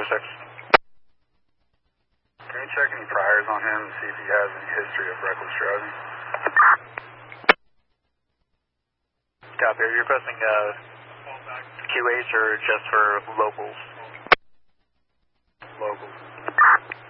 6. Can you check any priors on him and see if he has any history of reckless driving? Copy. Are you requesting QH or just for locals? Locals.